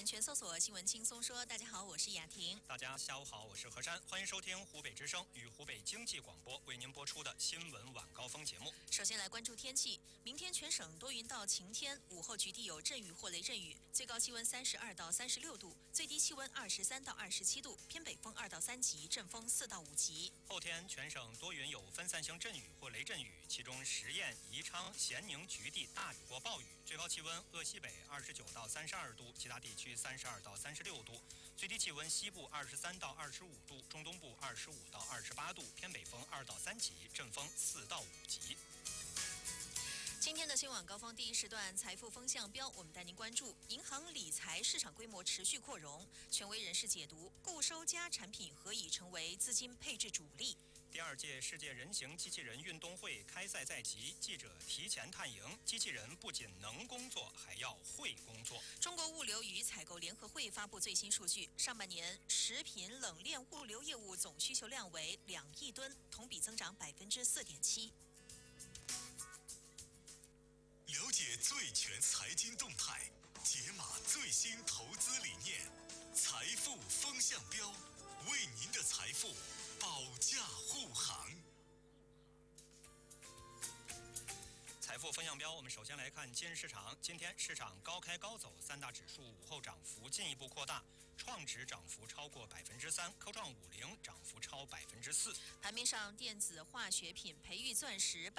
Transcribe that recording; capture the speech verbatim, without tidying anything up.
全搜索新闻轻松说。大家好，我是雅婷。 大家下午好，我是何山，欢迎收听湖北之声与湖北经济广播为您播出的新闻晚高峰节目。 首先来关注天气，明天全省多云到晴天，午后局地有阵雨或雷阵雨，最高气温三十二到三十六度，最低气温二十三到二十七度，偏北风二到三级，阵风四到五级。 后天全省多云有分散性阵雨或雷阵雨，其中十堰、宜昌、咸宁局地大雨或暴雨，最高气温鄂西北二十九到三十二度，其他地区三十二到三十六度，最低气温西部二十三到二十五度，中东部二十五到二十八度，偏北风二到三级，阵风四到五级。 今天的新晚高峰第一时段财富风向标，我们带您关注银行理财市场规模持续扩容，权威人士解读固收加产品何以成为资金配置主力。 第二届世界人形机器人运动会开赛在即，记者提前探营，机器人不仅能工作，还要会工作。 中国物流与采购联合会发布最新数据，上半年食品冷链物流业务总需求量为两亿吨，同比增长百分之四点七。 了解最全财经动态，解码最新投资理念，财富风向标，为您的财富保驾护航。 财富风向标，我们首先来看今日市场。今天市场高开高走，三大指数午后涨幅进一步扩大，创指涨幅超过百分之三，科创五零涨幅超百分之四。 盘面上，电子、化学品、培育、钻石。